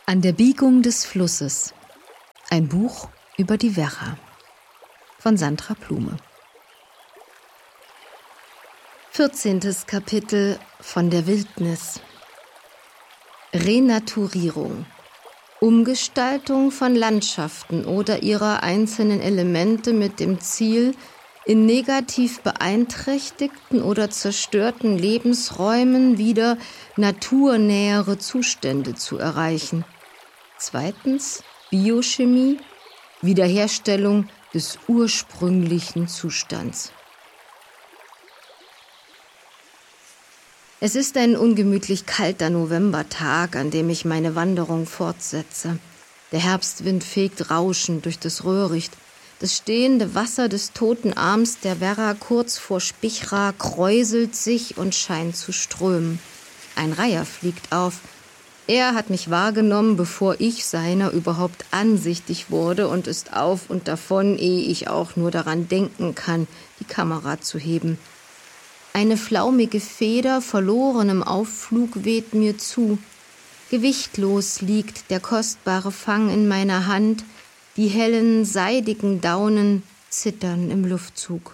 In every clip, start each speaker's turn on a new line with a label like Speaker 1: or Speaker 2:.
Speaker 1: An der Biegung des Flusses. Ein Buch über die Werra von Sandra Blume. 14. Kapitel von der Wildnis. Renaturierung. Umgestaltung von Landschaften oder ihrer einzelnen Elemente mit dem Ziel, in negativ beeinträchtigten oder zerstörten Lebensräumen wieder naturnähere Zustände zu erreichen. 2. Biochemie, Wiederherstellung des ursprünglichen Zustands. Es ist ein ungemütlich kalter Novembertag, an dem ich meine Wanderung fortsetze. Der Herbstwind fegt rauschend durch das Röhricht. Das stehende Wasser des toten Arms der Werra kurz vor Spichra kräuselt sich und scheint zu strömen. Ein Reiher fliegt auf. Er hat mich wahrgenommen, bevor ich seiner überhaupt ansichtig wurde, und ist auf und davon, ehe ich auch nur daran denken kann, die Kamera zu heben. Eine flaumige Feder verloren im Aufflug weht mir zu. Gewichtlos liegt der kostbare Fang in meiner Hand, die hellen, seidigen Daunen zittern im Luftzug.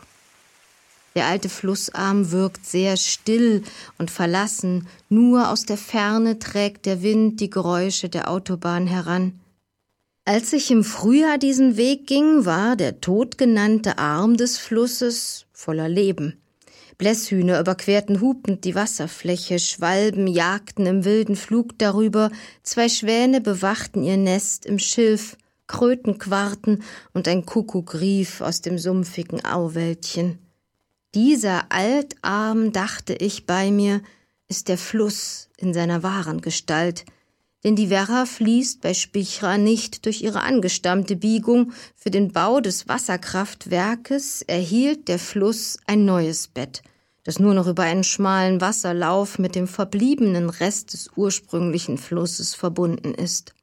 Speaker 1: Der alte Flussarm wirkt sehr still und verlassen, nur aus der Ferne trägt der Wind die Geräusche der Autobahn heran. Als ich im Frühjahr diesen Weg ging, war der totgenannte Arm des Flusses voller Leben. Blässhühner überquerten hupend die Wasserfläche, Schwalben jagten im wilden Flug darüber, 2 Schwäne bewachten ihr Nest im Schilf, Kröten quarrten und ein Kuckuck rief aus dem sumpfigen Auwäldchen. Dieser Altarm, dachte ich bei mir, ist der Fluss in seiner wahren Gestalt, denn die Werra fließt bei Spichra nicht durch ihre angestammte Biegung. Für den Bau des Wasserkraftwerkes erhielt der Fluss ein neues Bett, das nur noch über einen schmalen Wasserlauf mit dem verbliebenen Rest des ursprünglichen Flusses verbunden ist.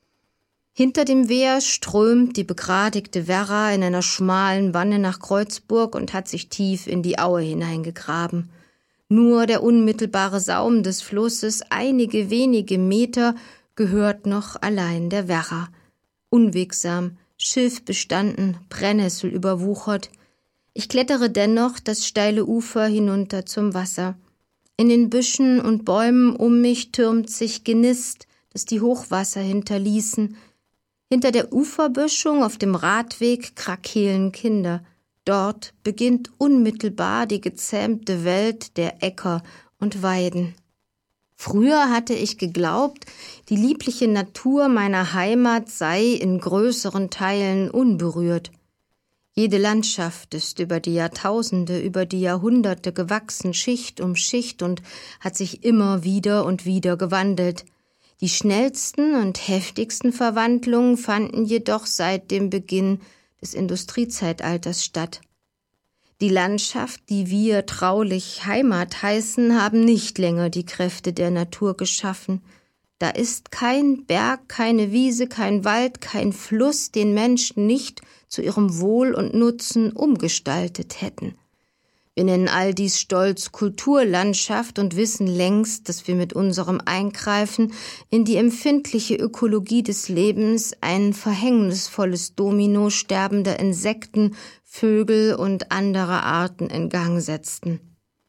Speaker 1: Hinter dem Wehr strömt die begradigte Werra in einer schmalen Wanne nach Kreuzburg und hat sich tief in die Aue hineingegraben. Nur der unmittelbare Saum des Flusses, einige wenige Meter, gehört noch allein der Werra. Unwegsam, schilfbestanden, Brennnessel überwuchert. Ich klettere dennoch das steile Ufer hinunter zum Wasser. In den Büschen und Bäumen um mich türmt sich Genist, das die Hochwasser hinterließen. Hinter der Uferböschung auf dem Radweg krakeelen Kinder. Dort beginnt unmittelbar die gezähmte Welt der Äcker und Weiden. Früher hatte ich geglaubt, die liebliche Natur meiner Heimat sei in größeren Teilen unberührt. Jede Landschaft ist über die Jahrtausende, über die Jahrhunderte gewachsen, Schicht um Schicht, und hat sich immer wieder und wieder gewandelt. Die schnellsten und heftigsten Verwandlungen fanden jedoch seit dem Beginn des Industriezeitalters statt. Die Landschaft, die wir traulich Heimat heißen, haben nicht länger die Kräfte der Natur geschaffen. Da ist kein Berg, keine Wiese, kein Wald, kein Fluss, den Menschen nicht zu ihrem Wohl und Nutzen umgestaltet hätten. Wir nennen all dies stolz Kulturlandschaft und wissen längst, dass wir mit unserem Eingreifen in die empfindliche Ökologie des Lebens ein verhängnisvolles Domino sterbender Insekten, Vögel und anderer Arten in Gang setzten.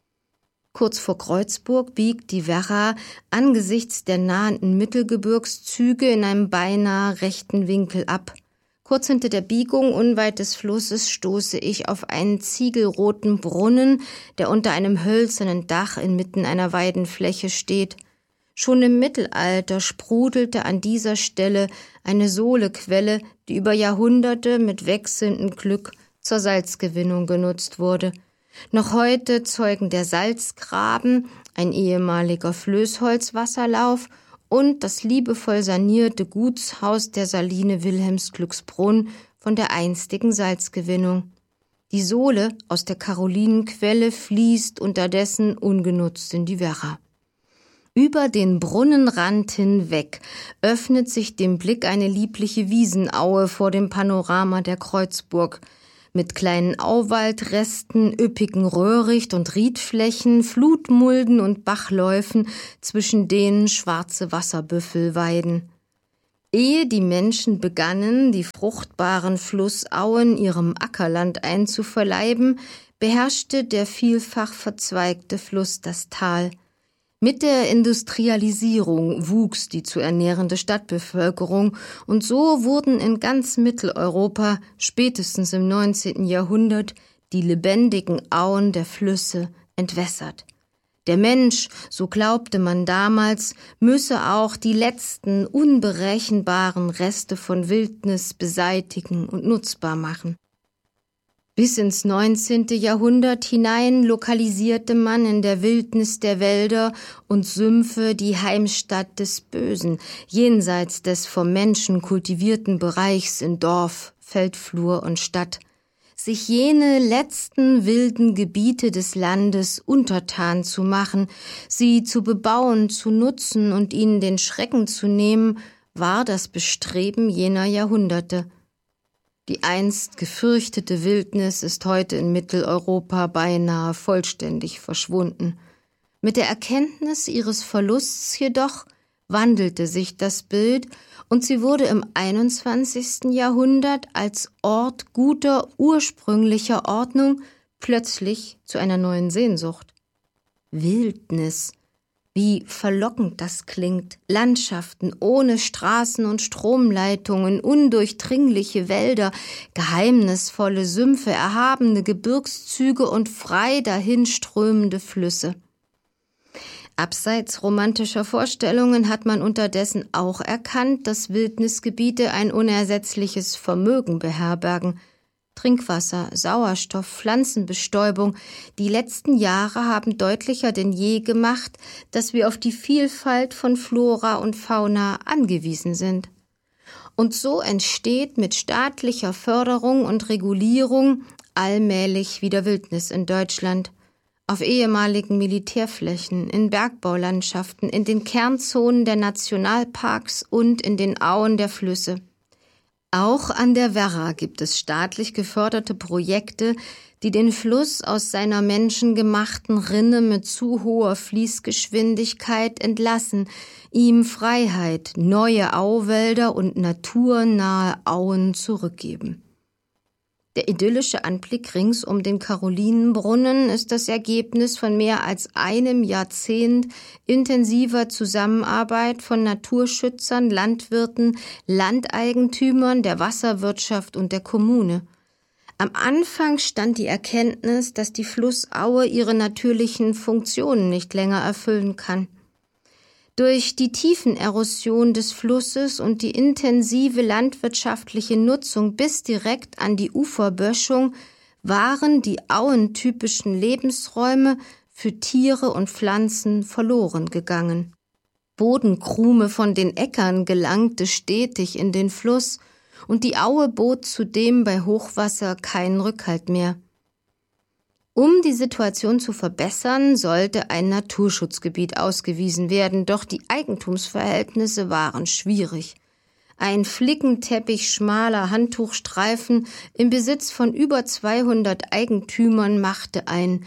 Speaker 1: Kurz vor Kreuzburg biegt die Werra angesichts der nahenden Mittelgebirgszüge in einem beinahe rechten Winkel ab. Kurz hinter der Biegung, unweit des Flusses, stoße ich auf einen ziegelroten Brunnen, der unter einem hölzernen Dach inmitten einer Weidenfläche steht. Schon im Mittelalter sprudelte an dieser Stelle eine Sohlequelle, die über Jahrhunderte mit wechselndem Glück zur Salzgewinnung genutzt wurde. Noch heute zeugen der Salzgraben, ein ehemaliger Flößholzwasserlauf, und das liebevoll sanierte Gutshaus der Saline Wilhelmsglücksbrunn von der einstigen Salzgewinnung. Die Sohle aus der Karolinenquelle fließt unterdessen ungenutzt in die Werra. Über den Brunnenrand hinweg öffnet sich dem Blick eine liebliche Wiesenaue vor dem Panorama der Kreuzburg, mit kleinen Auwaldresten, üppigen Röhricht- und Riedflächen, Flutmulden und Bachläufen, zwischen denen schwarze Wasserbüffel weiden. Ehe die Menschen begannen, die fruchtbaren Flussauen ihrem Ackerland einzuverleiben, beherrschte der vielfach verzweigte Fluss das Tal. Mit der Industrialisierung wuchs die zu ernährende Stadtbevölkerung und so wurden in ganz Mitteleuropa spätestens im 19. Jahrhundert die lebendigen Auen der Flüsse entwässert. Der Mensch, so glaubte man damals, müsse auch die letzten unberechenbaren Reste von Wildnis beseitigen und nutzbar machen. Bis ins 19. Jahrhundert hinein lokalisierte man in der Wildnis der Wälder und Sümpfe die Heimstatt des Bösen, jenseits des vom Menschen kultivierten Bereichs in Dorf, Feldflur und Stadt. Sich jene letzten wilden Gebiete des Landes untertan zu machen, sie zu bebauen, zu nutzen und ihnen den Schrecken zu nehmen, war das Bestreben jener Jahrhunderte. Die einst gefürchtete Wildnis ist heute in Mitteleuropa beinahe vollständig verschwunden. Mit der Erkenntnis ihres Verlusts jedoch wandelte sich das Bild und sie wurde im 21. Jahrhundert als Ort guter, ursprünglicher Ordnung plötzlich zu einer neuen Sehnsucht. Wildnis, wie verlockend das klingt, Landschaften ohne Straßen und Stromleitungen, undurchdringliche Wälder, geheimnisvolle Sümpfe, erhabene Gebirgszüge und frei dahinströmende Flüsse. Abseits romantischer Vorstellungen hat man unterdessen auch erkannt, dass Wildnisgebiete ein unersetzliches Vermögen beherbergen. Trinkwasser, Sauerstoff, Pflanzenbestäubung. Die letzten Jahre haben deutlicher denn je gemacht, dass wir auf die Vielfalt von Flora und Fauna angewiesen sind. Und so entsteht mit staatlicher Förderung und Regulierung allmählich wieder Wildnis in Deutschland. Auf ehemaligen Militärflächen, in Bergbaulandschaften, in den Kernzonen der Nationalparks und in den Auen der Flüsse. Auch an der Werra gibt es staatlich geförderte Projekte, die den Fluss aus seiner menschengemachten Rinne mit zu hoher Fließgeschwindigkeit entlassen, ihm Freiheit, neue Auwälder und naturnahe Auen zurückgeben. Der idyllische Anblick rings um den Karolinenbrunnen ist das Ergebnis von mehr als einem Jahrzehnt intensiver Zusammenarbeit von Naturschützern, Landwirten, Landeigentümern, der Wasserwirtschaft und der Kommune. Am Anfang stand die Erkenntnis, dass die Flussaue ihre natürlichen Funktionen nicht länger erfüllen kann. Durch die Tiefenerosion des Flusses und die intensive landwirtschaftliche Nutzung bis direkt an die Uferböschung waren die auentypischen Lebensräume für Tiere und Pflanzen verloren gegangen. Bodenkrume von den Äckern gelangte stetig in den Fluss und die Aue bot zudem bei Hochwasser keinen Rückhalt mehr. Um die Situation zu verbessern, sollte ein Naturschutzgebiet ausgewiesen werden, doch die Eigentumsverhältnisse waren schwierig. Ein Flickenteppich schmaler Handtuchstreifen im Besitz von über 200 Eigentümern machte ein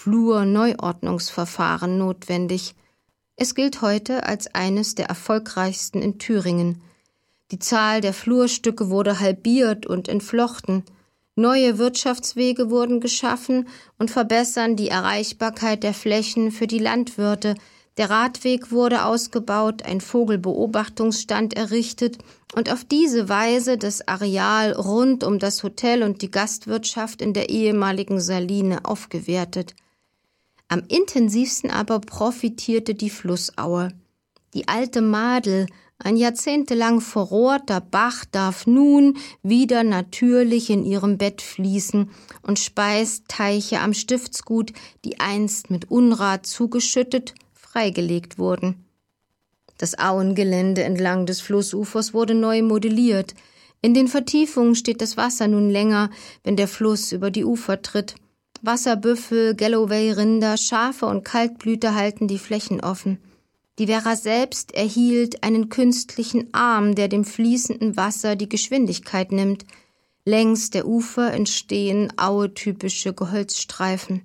Speaker 1: Flurneuordnungsverfahren notwendig. Es gilt heute als eines der erfolgreichsten in Thüringen. Die Zahl der Flurstücke wurde halbiert und entflochten. Neue Wirtschaftswege wurden geschaffen und verbessern die Erreichbarkeit der Flächen für die Landwirte. Der Radweg wurde ausgebaut, ein Vogelbeobachtungsstand errichtet und auf diese Weise das Areal rund um das Hotel und die Gastwirtschaft in der ehemaligen Saline aufgewertet. Am intensivsten aber profitierte die Flussaue. Die alte Madel, ein jahrzehntelang verrohrter Bach, darf nun wieder natürlich in ihrem Bett fließen und speist Teiche am Stiftsgut, die einst mit Unrat zugeschüttet, freigelegt wurden. Das Auengelände entlang des Flussufers wurde neu modelliert. In den Vertiefungen steht das Wasser nun länger, wenn der Fluss über die Ufer tritt. Wasserbüffel, Galloway-Rinder, Schafe und Kaltblüter halten die Flächen offen. Die Werra selbst erhielt einen künstlichen Arm, der dem fließenden Wasser die Geschwindigkeit nimmt. Längs der Ufer entstehen auetypische Gehölzstreifen.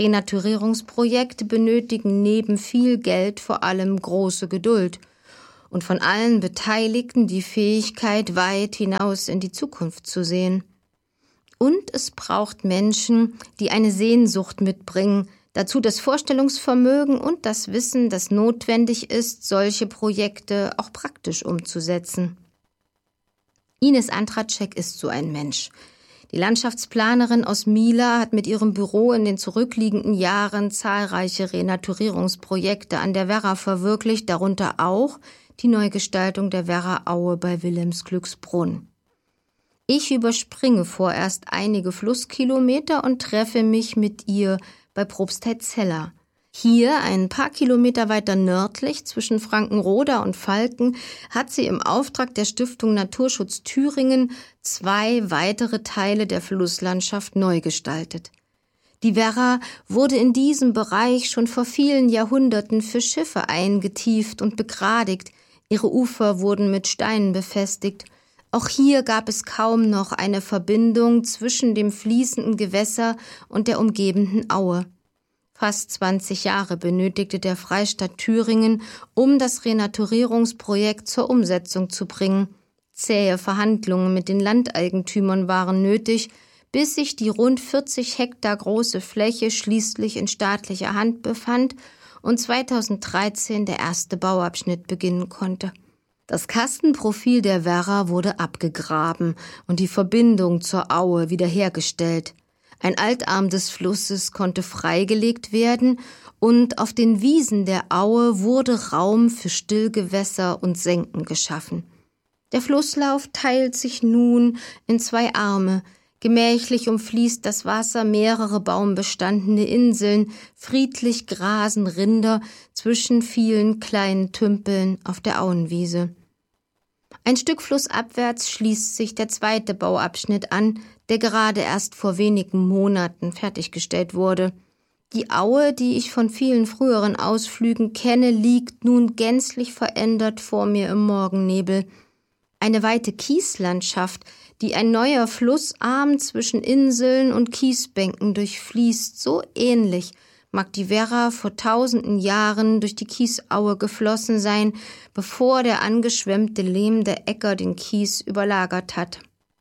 Speaker 1: Renaturierungsprojekte benötigen neben viel Geld vor allem große Geduld. und von allen Beteiligten die Fähigkeit, weit hinaus in die Zukunft zu sehen. Und es braucht Menschen, die eine Sehnsucht mitbringen, dazu das Vorstellungsvermögen und das Wissen, das notwendig ist, solche Projekte auch praktisch umzusetzen. Ines Antracek ist so ein Mensch. Die Landschaftsplanerin aus Mila hat mit ihrem Büro in den zurückliegenden Jahren zahlreiche Renaturierungsprojekte an der Werra verwirklicht, darunter auch die Neugestaltung der Werra-Aue bei Wilhelmsglücksbrunn. Ich überspringe vorerst einige Flusskilometer und treffe mich mit ihr bei Probstheitzeller. Hier, ein paar Kilometer weiter nördlich, zwischen Frankenroda und Falken, hat sie im Auftrag der Stiftung Naturschutz Thüringen 2 weitere Teile der Flusslandschaft neu gestaltet. Die Werra wurde in diesem Bereich schon vor vielen Jahrhunderten für Schiffe eingetieft und begradigt. Ihre Ufer wurden mit Steinen befestigt. Auch hier gab es kaum noch eine Verbindung zwischen dem fließenden Gewässer und der umgebenden Aue. Fast 20 Jahre benötigte der Freistaat Thüringen, um das Renaturierungsprojekt zur Umsetzung zu bringen. Zähe Verhandlungen mit den Landeigentümern waren nötig, bis sich die rund 40 Hektar große Fläche schließlich in staatlicher Hand befand und 2013 der erste Bauabschnitt beginnen konnte. Das Kastenprofil der Werra wurde abgegraben und die Verbindung zur Aue wiederhergestellt. Ein Altarm des Flusses konnte freigelegt werden und auf den Wiesen der Aue wurde Raum für Stillgewässer und Senken geschaffen. Der Flusslauf teilt sich nun in 2 Arme. Gemächlich umfließt das Wasser mehrere baumbestandene Inseln, friedlich grasen Rinder zwischen vielen kleinen Tümpeln auf der Auenwiese. Ein Stück flussabwärts schließt sich der zweite Bauabschnitt an, der gerade erst vor wenigen Monaten fertiggestellt wurde. Die Aue, die ich von vielen früheren Ausflügen kenne, liegt nun gänzlich verändert vor mir im Morgennebel. Eine weite Kieslandschaft, die ein neuer Flussarm zwischen Inseln und Kiesbänken durchfließt, so ähnlich mag die Werra vor tausenden Jahren durch die Kiesaue geflossen sein, bevor der angeschwemmte Lehm der Äcker den Kies überlagert hat.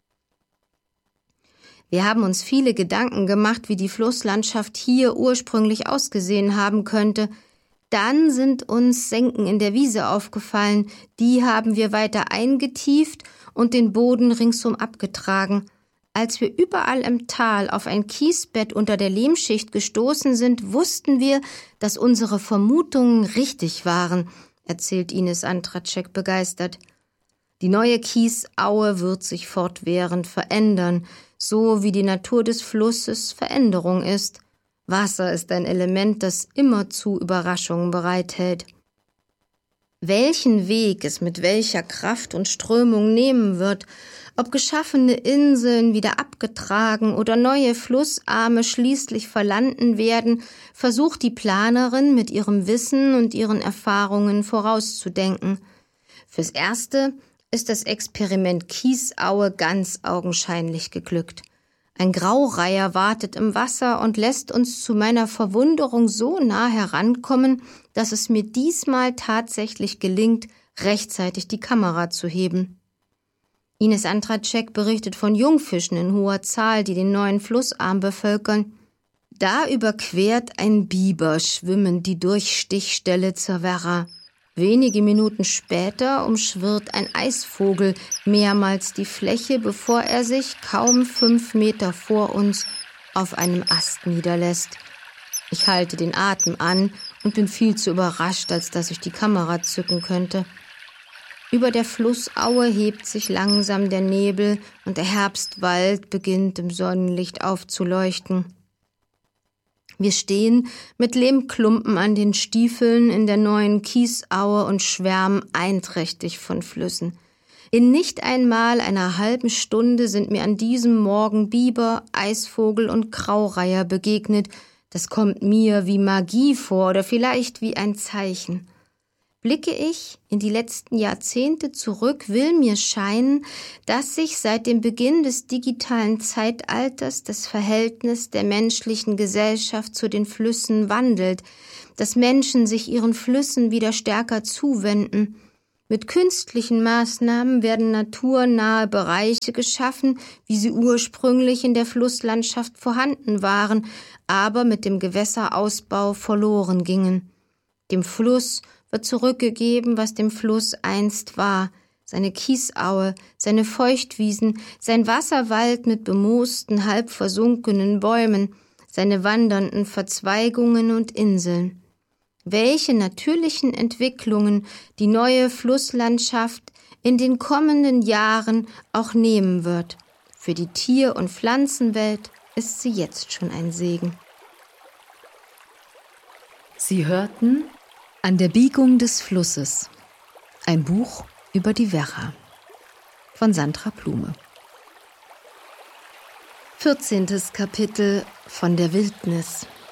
Speaker 1: Wir haben uns viele Gedanken gemacht, wie die Flusslandschaft hier ursprünglich ausgesehen haben könnte. Dann sind uns Senken in der Wiese aufgefallen, die haben wir weiter eingetieft und den Boden ringsum abgetragen. Als wir überall im Tal auf ein Kiesbett unter der Lehmschicht gestoßen sind, wussten wir, dass unsere Vermutungen richtig waren, erzählt Ines Antracek begeistert. Die neue Kiesaue wird sich fortwährend verändern, so wie die Natur des Flusses Veränderung ist. Wasser ist ein Element, das immerzu Überraschungen bereithält. Welchen Weg es mit welcher Kraft und Strömung nehmen wird, ob geschaffene Inseln wieder abgetragen oder neue Flussarme schließlich verlanden werden, versucht die Planerin mit ihrem Wissen und ihren Erfahrungen vorauszudenken. Fürs Erste ist das Experiment Kiesaue ganz augenscheinlich geglückt. Ein Graureiher wartet im Wasser und lässt uns zu meiner Verwunderung so nah herankommen, dass es mir diesmal tatsächlich gelingt, rechtzeitig die Kamera zu heben. Ines Antracek berichtet von Jungfischen in hoher Zahl, die den neuen Flussarm bevölkern. Da überquert ein Biber schwimmend die Durchstichstelle zur Werra. Wenige Minuten später umschwirrt ein Eisvogel mehrmals die Fläche, bevor er sich kaum 5 Meter vor uns auf einem Ast niederlässt. Ich halte den Atem an und bin viel zu überrascht, als dass ich die Kamera zücken könnte. Über der Flussaue hebt sich langsam der Nebel und der Herbstwald beginnt im Sonnenlicht aufzuleuchten. Wir stehen mit Lehmklumpen an den Stiefeln in der neuen Kiesaue und schwärmen einträchtig von Flüssen. In nicht einmal einer halben Stunde sind mir an diesem Morgen Biber, Eisvogel und Graureiher begegnet. Das kommt mir wie Magie vor oder vielleicht wie ein Zeichen. Blicke ich in die letzten Jahrzehnte zurück, will mir scheinen, dass sich seit dem Beginn des digitalen Zeitalters das Verhältnis der menschlichen Gesellschaft zu den Flüssen wandelt, dass Menschen sich ihren Flüssen wieder stärker zuwenden. Mit künstlichen Maßnahmen werden naturnahe Bereiche geschaffen, wie sie ursprünglich in der Flusslandschaft vorhanden waren, aber mit dem Gewässerausbau verloren gingen. Dem Fluss wird zurückgegeben, was dem Fluss einst war: seine Kiesaue, seine Feuchtwiesen, sein Wasserwald mit bemoosten, halb versunkenen Bäumen, seine wandernden Verzweigungen und Inseln. Welche natürlichen Entwicklungen die neue Flusslandschaft in den kommenden Jahren auch nehmen wird, für die Tier- und Pflanzenwelt ist sie jetzt schon ein Segen.
Speaker 2: Sie hörten An der Biegung des Flusses, ein Buch über die Werra von Sandra Blume.
Speaker 1: 14. Kapitel von der Wildnis.